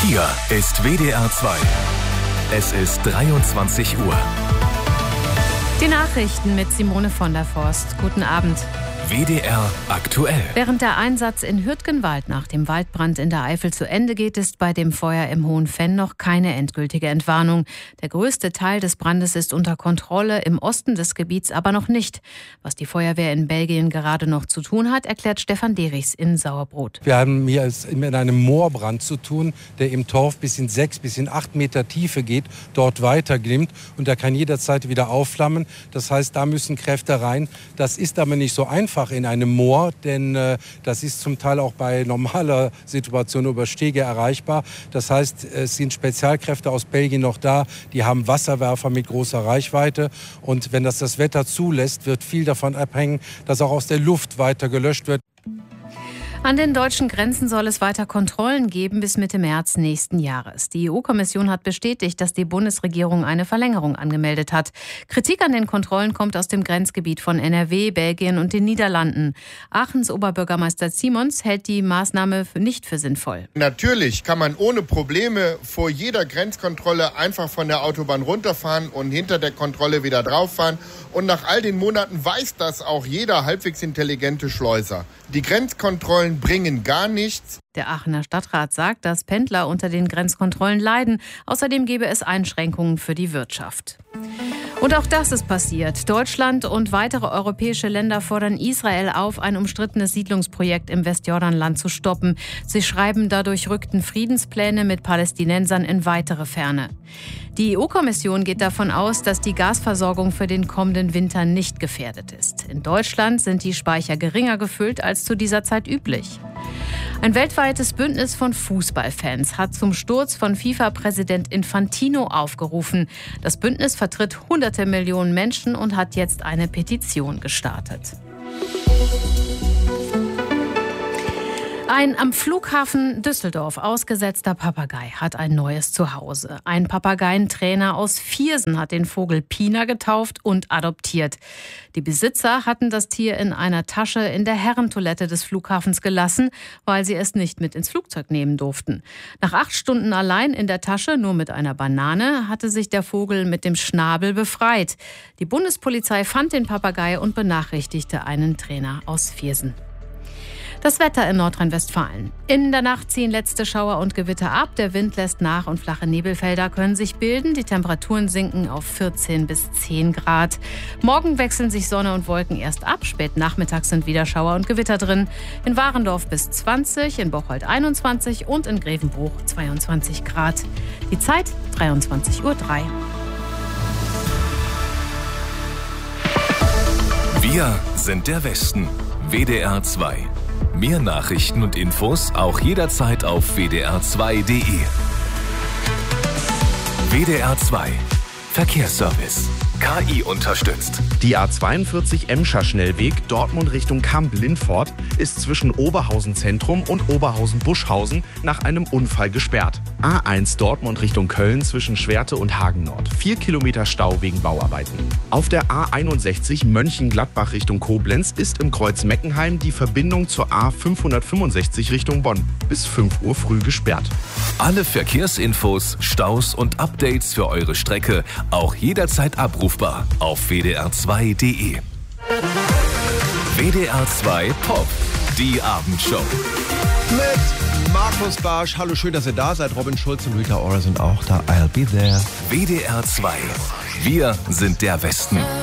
Hier ist WDR 2. Es ist 23 Uhr. Die Nachrichten mit Simone von der Forst. Guten Abend. WDR aktuell. Während der Einsatz in Hürtgenwald nach dem Waldbrand in der Eifel zu Ende geht, ist bei dem Feuer im Hohen Venn noch keine endgültige Entwarnung. Der größte Teil des Brandes ist unter Kontrolle, im Osten des Gebiets aber noch nicht. Was die Feuerwehr in Belgien gerade noch zu tun hat, erklärt Stefan Derichs in Sauerbrot. Wir haben hier mit einem Moorbrand zu tun, der im Torf bis in 6 bis in 8 Meter Tiefe geht, dort weiterglimmt und der kann jederzeit wieder aufflammen. Das heißt, da müssen Kräfte rein. Das ist aber nicht so einfach in einem Moor, denn das ist zum Teil auch bei normaler Situation über Stege erreichbar. Das heißt, es sind Spezialkräfte aus Belgien noch da, die haben Wasserwerfer mit großer Reichweite und wenn das Wetter zulässt, wird viel davon abhängen, dass auch aus der Luft weiter gelöscht wird. An den deutschen Grenzen soll es weiter Kontrollen geben bis Mitte März nächsten Jahres. Die EU-Kommission hat bestätigt, dass die Bundesregierung eine Verlängerung angemeldet hat. Kritik an den Kontrollen kommt aus dem Grenzgebiet von NRW, Belgien und den Niederlanden. Aachens Oberbürgermeister Simons hält die Maßnahme nicht für sinnvoll. Natürlich kann man ohne Probleme vor jeder Grenzkontrolle einfach von der Autobahn runterfahren und hinter der Kontrolle wieder drauffahren. Und nach all den Monaten weiß das auch jeder halbwegs intelligente Schleuser. Die Grenzkontrollen bringen gar nichts. Der Aachener Stadtrat sagt, dass Pendler unter den Grenzkontrollen leiden. Außerdem gäbe es Einschränkungen für die Wirtschaft. Und auch das ist passiert. Deutschland und weitere europäische Länder fordern Israel auf, ein umstrittenes Siedlungsprojekt im Westjordanland zu stoppen. Sie schreiben, dadurch rückten Friedenspläne mit Palästinensern in weitere Ferne. Die EU-Kommission geht davon aus, dass die Gasversorgung für den kommenden Winter nicht gefährdet ist. In Deutschland sind die Speicher geringer gefüllt als zu dieser Zeit üblich. Ein weltweites Bündnis von Fußballfans hat zum Sturz von FIFA-Präsident Infantino aufgerufen. Das Bündnis vertritt hunderte Millionen Menschen und hat jetzt eine Petition gestartet. Ein am Flughafen Düsseldorf ausgesetzter Papagei hat ein neues Zuhause. Ein Papageientrainer aus Viersen hat den Vogel Pina getauft und adoptiert. Die Besitzer hatten das Tier in einer Tasche in der Herrentoilette des Flughafens gelassen, weil sie es nicht mit ins Flugzeug nehmen durften. Nach 8 Stunden allein in der Tasche, nur mit einer Banane, hatte sich der Vogel mit dem Schnabel befreit. Die Bundespolizei fand den Papagei und benachrichtigte einen Trainer aus Viersen. Das Wetter in Nordrhein-Westfalen. In der Nacht ziehen letzte Schauer und Gewitter ab. Der Wind lässt nach und flache Nebelfelder können sich bilden. Die Temperaturen sinken auf 14 bis 10 Grad. Morgen wechseln sich Sonne und Wolken erst ab. Spät nachmittags sind wieder Schauer und Gewitter drin. In Warendorf bis 20, in Bocholt 21 und in Grevenbruch 22 Grad. Die Zeit 23:03 Uhr. Wir sind der Westen. WDR 2. Mehr Nachrichten und Infos auch jederzeit auf wdr2.de. WDR 2. Verkehrsservice. KI unterstützt. Die A42 Emscher Schnellweg Dortmund Richtung Kamp-Lindfort ist zwischen Oberhausen Zentrum und Oberhausen Buschhausen nach einem Unfall gesperrt. A1 Dortmund Richtung Köln zwischen Schwerte und Hagen Nord. 4 Kilometer Stau wegen Bauarbeiten. Auf der A61 Mönchengladbach Richtung Koblenz ist im Kreuz Meckenheim die Verbindung zur A565 Richtung Bonn bis 5 Uhr früh gesperrt. Alle Verkehrsinfos, Staus und Updates für eure Strecke auch jederzeit abrufbar auf wdr2.de. WDR 2 Pop, die Abendshow. Mit Markus Barsch. Hallo, schön, dass ihr da seid. Robin Schulz und Rita Ora sind auch da. I'll be there. WDR 2. Wir sind der Westen.